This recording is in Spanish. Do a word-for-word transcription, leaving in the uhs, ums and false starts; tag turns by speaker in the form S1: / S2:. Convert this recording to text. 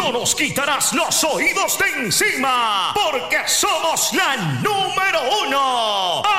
S1: no nos quitarás los oídos de encima, porque somos la número uno.